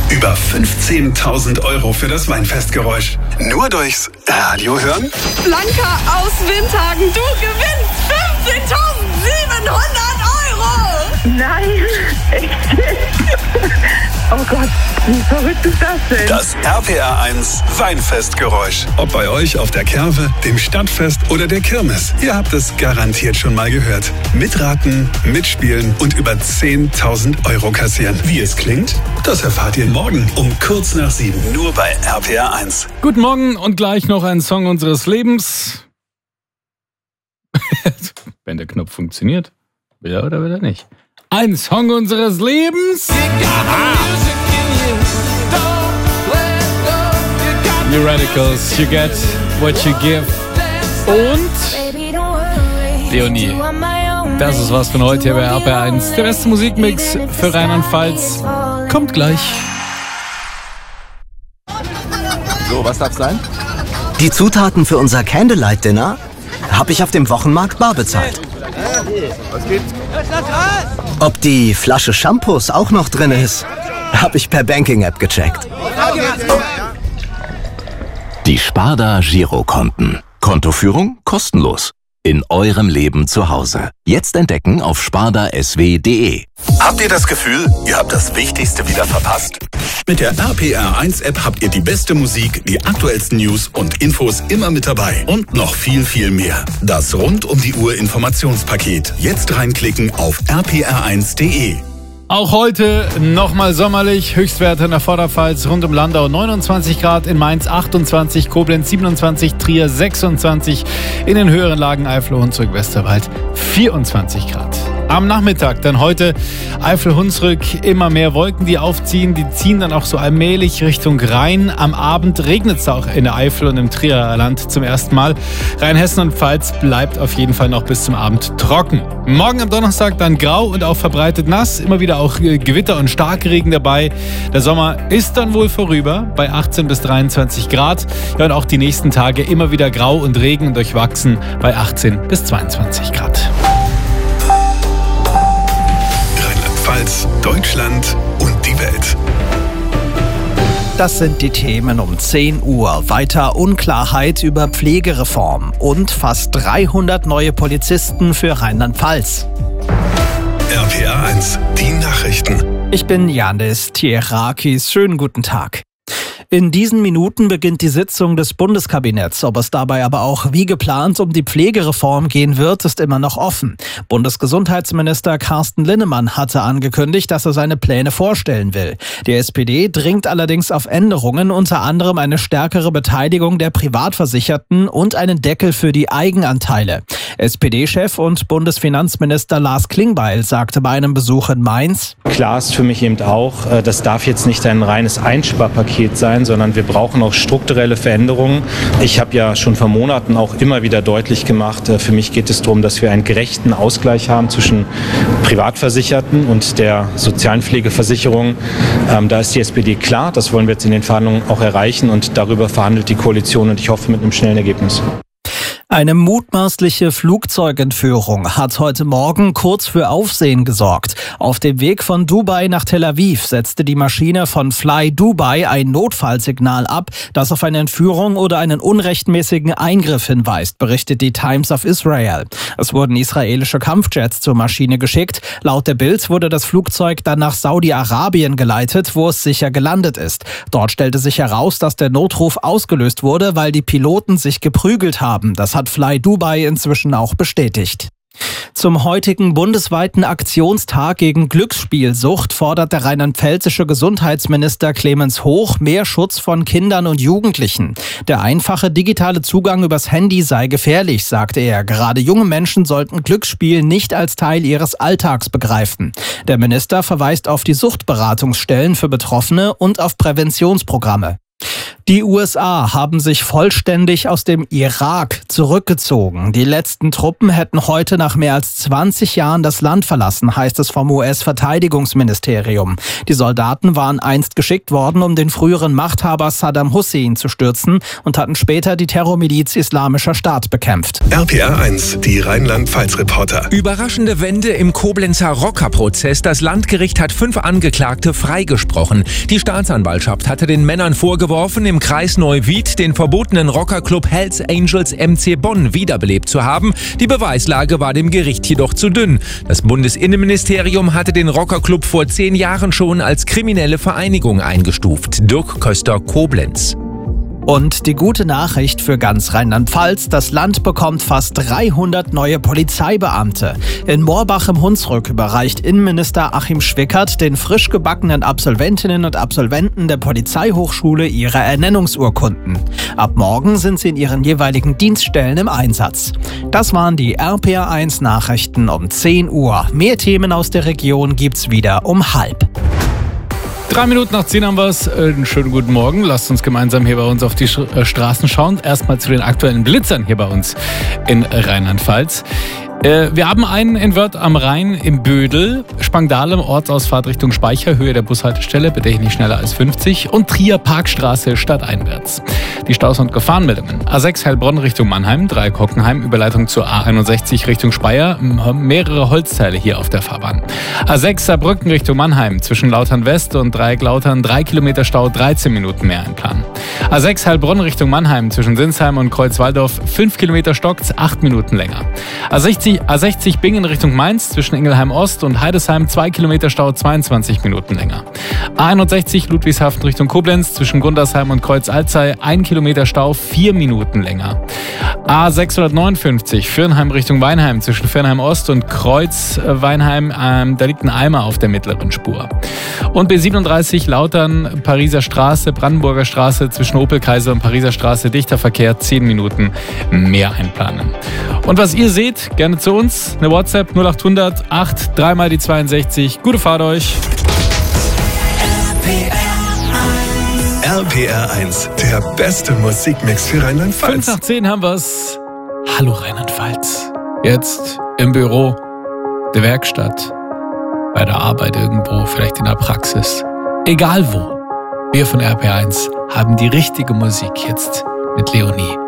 Über 15.000 € für das Weinfestgeräusch. Nur durchs Radio hören? Blanca aus Windhagen, du gewinnst 15.700 €! Nein, echt? Oh Gott, wie verrückt ist das denn? Das RPR1 Weinfestgeräusch. Ob bei euch auf der Kerwe, dem Stadtfest oder der Kirmes. Ihr habt es garantiert schon mal gehört. Mitraten, mitspielen und über 10.000 € kassieren. Wie es klingt? Das erfahrt ihr morgen um kurz nach 7. Nur bei RPR1. Guten Morgen und gleich noch ein Song unseres Lebens. Wenn der Knopf funktioniert. Will er oder will er nicht? Ein Song unseres Lebens. You Radicals, you get what you give. Und Leonie, das ist was von heute hier bei RPR1. Der beste Musikmix für Rheinland-Pfalz kommt gleich. So, was darf's sein? Die Zutaten für unser Candlelight-Dinner habe ich auf dem Wochenmarkt bar bezahlt. Was gibt's? Ob die Flasche Shampoos auch noch drin ist, habe ich per Banking-App gecheckt. Die Sparda Girokonten. Kontoführung kostenlos. In eurem Leben zu Hause. Jetzt entdecken auf spardasw.de. Habt ihr das Gefühl, ihr habt das Wichtigste wieder verpasst? Mit der RPR1-App habt ihr die beste Musik, die aktuellsten News und Infos immer mit dabei. Und noch viel, viel mehr. Das Rund-um-die-Uhr-Informationspaket. Jetzt reinklicken auf rpr1.de. Auch heute nochmal sommerlich. Höchstwerte in der Vorderpfalz rund um Landau 29 Grad, in Mainz 28, Koblenz 27, Trier 26, in den höheren Lagen Eifel, Hunsrück, Westerwald 24 Grad. Am Nachmittag dann heute Eifel-Hunsrück, immer mehr Wolken, die aufziehen. Die ziehen dann auch so allmählich Richtung Rhein. Am Abend regnet es auch in der Eifel und im Trierland zum ersten Mal. Rheinhessen und Pfalz bleibt auf jeden Fall noch bis zum Abend trocken. Morgen am Donnerstag dann grau und auch verbreitet nass. Immer wieder auch Gewitter und Starkregen dabei. Der Sommer ist dann wohl vorüber bei 18 bis 23 Grad. Ja, und auch die nächsten Tage immer wieder grau und Regen und durchwachsen bei 18 bis 22 Grad. Rheinland-Pfalz, Deutschland und die Welt. Das sind die Themen um 10 Uhr. Weiter Unklarheit über Pflegereform und fast 300 neue Polizisten für Rheinland-Pfalz. RPR1, die Nachrichten. Ich bin Janis Tierakis. Schönen guten Tag. In diesen Minuten beginnt die Sitzung des Bundeskabinetts. Ob es dabei aber auch wie geplant um die Pflegereform gehen wird, ist immer noch offen. Bundesgesundheitsminister Carsten Linnemann hatte angekündigt, dass er seine Pläne vorstellen will. Die SPD dringt allerdings auf Änderungen, unter anderem eine stärkere Beteiligung der Privatversicherten und einen Deckel für die Eigenanteile. SPD-Chef und Bundesfinanzminister Lars Klingbeil sagte bei einem Besuch in Mainz: Klar ist für mich eben auch, das darf jetzt nicht ein reines Einsparpaket sein, sondern wir brauchen auch strukturelle Veränderungen. Ich habe ja schon vor Monaten auch immer wieder deutlich gemacht, für mich geht es darum, dass wir einen gerechten Ausgleich haben zwischen Privatversicherten und der sozialen Pflegeversicherung. Da ist die SPD klar, das wollen wir jetzt in den Verhandlungen auch erreichen und darüber verhandelt die Koalition und ich hoffe mit einem schnellen Ergebnis. Eine mutmaßliche Flugzeugentführung hat heute Morgen kurz für Aufsehen gesorgt. Auf dem Weg von Dubai nach Tel Aviv setzte die Maschine von Fly Dubai ein Notfallsignal ab, das auf eine Entführung oder einen unrechtmäßigen Eingriff hinweist, berichtet die Times of Israel. Es wurden israelische Kampfjets zur Maschine geschickt. Laut der Bild wurde das Flugzeug dann nach Saudi-Arabien geleitet, wo es sicher gelandet ist. Dort stellte sich heraus, dass der Notruf ausgelöst wurde, weil die Piloten sich geprügelt haben. Das hat Fly Dubai inzwischen auch bestätigt. Zum heutigen bundesweiten Aktionstag gegen Glücksspielsucht fordert der rheinland-pfälzische Gesundheitsminister Clemens Hoch mehr Schutz von Kindern und Jugendlichen. Der einfache digitale Zugang übers Handy sei gefährlich, sagte er. Gerade junge Menschen sollten Glücksspiel nicht als Teil ihres Alltags begreifen. Der Minister verweist auf die Suchtberatungsstellen für Betroffene und auf Präventionsprogramme. Die USA haben sich vollständig aus dem Irak zurückgezogen. Die letzten Truppen hätten heute nach mehr als 20 Jahren das Land verlassen, heißt es vom US-Verteidigungsministerium. Die Soldaten waren einst geschickt worden, um den früheren Machthaber Saddam Hussein zu stürzen und hatten später die Terrormiliz Islamischer Staat bekämpft. RPR 1, die Rheinland-Pfalz-Reporter. Überraschende Wende im Koblenzer Rockerprozess. Das Landgericht hat 5 Angeklagte freigesprochen. Die Staatsanwaltschaft hatte den Männern vorgeworfen, im Kreis Neuwied den verbotenen Rockerclub Hells Angels MC Bonn wiederbelebt zu haben. Die Beweislage war dem Gericht jedoch zu dünn. Das Bundesinnenministerium hatte den Rockerclub vor 10 Jahren schon als kriminelle Vereinigung eingestuft. Dirk Köster, Koblenz. Und die gute Nachricht für ganz Rheinland-Pfalz: Das Land bekommt fast 300 neue Polizeibeamte. In Moorbach im Hunsrück überreicht Innenminister Achim Schwickert den frisch gebackenen Absolventinnen und Absolventen der Polizeihochschule ihre Ernennungsurkunden. Ab morgen sind sie in ihren jeweiligen Dienststellen im Einsatz. Das waren die RPR 1 Nachrichten um 10 Uhr. Mehr Themen aus der Region gibt's wieder um 9:30. 3 Minuten nach 10 haben wir es. Einen schönen guten Morgen. Lasst uns gemeinsam hier bei uns auf die Straßen schauen. Erstmal zu den aktuellen Blitzern hier bei uns in Rheinland-Pfalz. Wir haben einen in Wörth am Rhein im Bödel, Spangdahlem, Ortsausfahrt Richtung Speicher, Höhe der Bushaltestelle, bitte nicht schneller als 50 und Trier Parkstraße stadteinwärts. Die Staus- und Gefahrenmeldungen. A6 Heilbronn Richtung Mannheim, Dreieck Hockenheim, Überleitung zur A61 Richtung Speyer, mehrere Holzteile hier auf der Fahrbahn. A6 Saarbrücken Richtung Mannheim, zwischen Lautern West und Dreieck Lautern 3 Kilometer Stau, 13 Minuten mehr einplanen. A6 Heilbronn Richtung Mannheim, zwischen Sinsheim und Kreuzwaldorf 5 Kilometer stockt's, 8 Minuten länger. A60 Bingen Richtung Mainz, zwischen Ingelheim Ost und Heidesheim 2 Kilometer Stau, 22 Minuten länger. A61 Ludwigshafen Richtung Koblenz, zwischen Gundersheim und Kreuz-Alzey 1 Kilometer Stau, 4 Minuten länger. A659 Viernheim Richtung Weinheim, zwischen Viernheim Ost und Kreuz-Weinheim, da liegt ein Eimer auf der mittleren Spur. Und B37 Lautern, Pariser Straße, Brandenburger Straße, zwischen Opelkaiser und Pariser Straße, dichter Verkehr, 10 Minuten mehr einplanen. Und was ihr seht, gerne zu uns. Eine WhatsApp 0800 8 3 mal die 62. Gute Fahrt euch. RPR 1, der beste Musikmix für Rheinland-Pfalz. 5 nach 10 haben wir's. Hallo Rheinland-Pfalz. Jetzt im Büro, der Werkstatt, bei der Arbeit irgendwo, vielleicht in der Praxis. Egal wo. Wir von RPR 1 haben die richtige Musik jetzt mit Leonie.